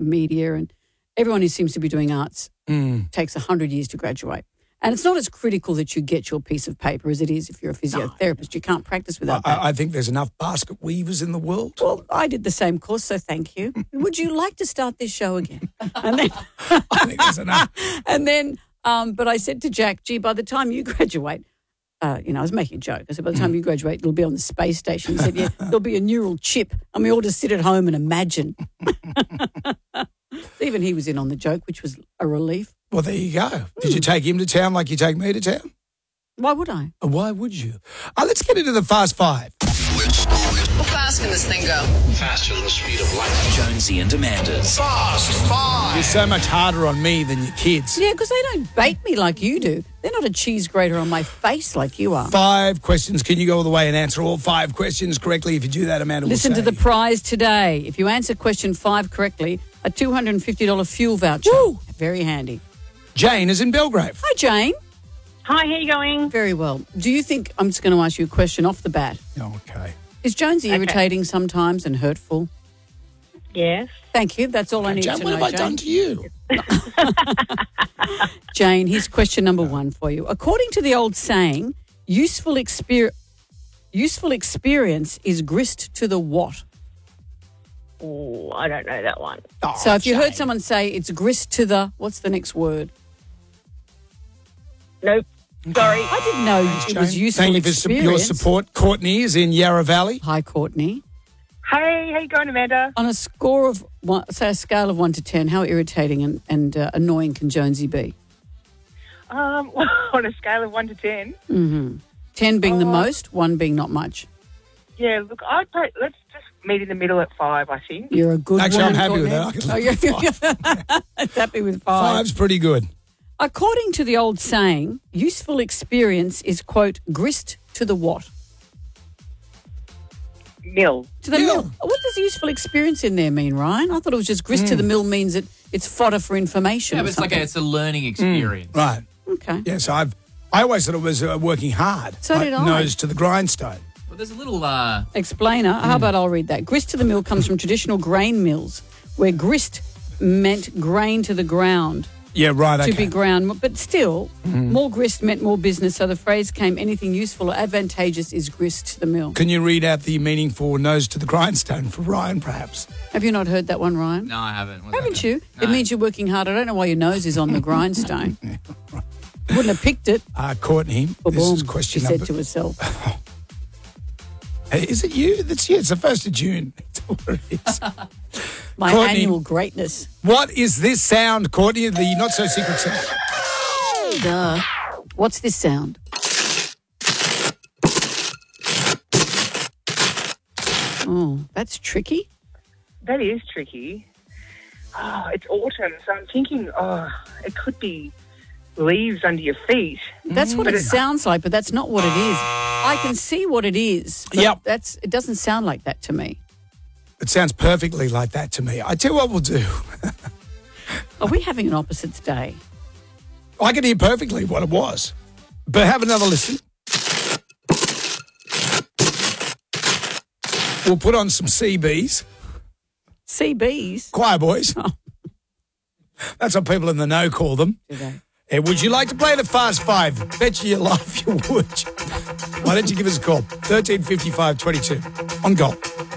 media, and everyone who seems to be doing arts takes 100 years to graduate. And it's not as critical that you get your piece of paper as it is if you're a physiotherapist. You can't practice without that. I think there's enough basket weavers in the world. Well, I did the same course, so thank you. Would you like to start this show again? And then, I think there's enough. And then, but I said to Jack, gee, by the time you graduate, I was making a joke. I said, by the time you graduate, it'll be on the space station. He said, yeah, there'll be a neural chip, and we all just sit at home and imagine. Even he was in on the joke, which was a relief. Well, there you go. Did you take him to town like you take me to town? Why would I? Why would you? Let's get into the Fast Five. How fast can this thing go? Faster than the speed of light. Jonesy and Amanda's Fast Five. You're so much harder on me than your kids. Yeah, because they don't bake me like you do. They're not a cheese grater on my face like you are. 5 questions. Can you go all the way and answer all 5 questions correctly? If you do that, Amanda will Listen say. to the prize today. If you answer question 5 correctly, a $250 fuel voucher. Woo! Very handy. Jane is in Belgrave. Hi, Jane. Hi, how you going? Very well. Do you think, I'm just going to ask you a question off the bat. Okay. Is Jonesy irritating sometimes and hurtful? Yes. Thank you. That's all I need Jane, to what know, have I Jane. done to you? Jane, here's question number 1 for you. According to the old saying, useful experience is grist to the what? Oh, I don't know that one. Oh, So if you Jane. heard someone say it's grist to the, what's the next word? Nope. Sorry. I didn't know it was Jane, useful thank you for experience. your support. Courtney is in Yarra Valley. Hi, Courtney. Hey, how you going, Amanda? On a score of, a scale of 1 to 10, how irritating and annoying can Jonesy be? On a scale of 1 to 10. 10 being the most, 1 being not much. Yeah, look, let's just meet in the middle at 5, I think. You're a good Actually, woman, I'm happy with Courtney. that. I can live with 5. Happy with 5. 5's pretty good. According to the old saying, useful experience is, quote, grist to the what? Mill. To the Mill. mill. What does useful experience in there mean, Ryan? I thought it was just grist to the mill means that it's fodder for information. Yeah, or but it's like something. it's a learning experience. Right. Okay. Yes, I always thought it was working hard. So like did I. Nose to the grindstone. Well, there's a little Explainer. How about I'll read that? Grist to the mill comes from traditional grain mills, where grist meant grain to the ground. Yeah, right, okay. To be ground. But still, more grist meant more business, so the phrase came, anything useful or advantageous is grist to the mill. Can you read out the meaning for nose to the grindstone for Ryan, perhaps? Have you not heard that one, Ryan? No, I haven't. What's Haven't that? you? No. It means you're working hard. I don't know why your nose is on the grindstone. Wouldn't have picked it. Courtney, this Boom, is question she number... said to herself. Hey, is it you? That's you. It's the 1st of June. That's all it is. My Courtney. annual greatness. What is this sound, Courtney? The not-so-secret sound. Duh. What's this sound? Oh, that's tricky. That is tricky. Oh, it's autumn, so I'm thinking, it could be leaves under your feet. That's what it sounds like, but that's not what it is. I can see what it is. But Yep. it doesn't sound like that to me. It sounds perfectly like that to me. I tell you what we'll do. Are we having an opposites day? I can hear perfectly what it was. But have another listen. We'll put on some CBs. CBs? Choir boys. Oh. That's what people in the know call them. Do they? Hey, would you like to play the Fast Five? Bet you your life you would. Why don't you give us a call? 1355 22 on Gold.